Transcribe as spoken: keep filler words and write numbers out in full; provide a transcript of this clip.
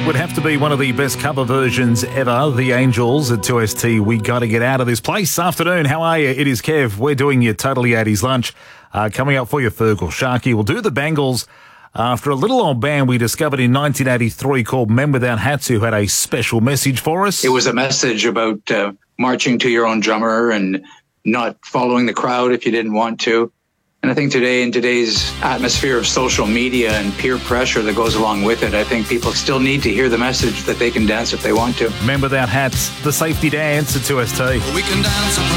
Would have to be one of the best cover versions ever. The Angels at two S T. We got to get out of this place. Afternoon, how are you? It is Kev. We're doing your Totally eighties lunch. Uh, coming up for you, Fergal Sharkey. We'll do the Bangles after a little old band we discovered in nineteen eighty-three called Men Without Hats, who had a special message for us. It was a message about uh, marching to your own drummer and not following the crowd if you didn't want to. And I think today, in today's atmosphere of social media and peer pressure that goes along with it, I think people still need to hear the message that they can dance if they want to. Men Without Hats, the safety dance at two S T. We can dance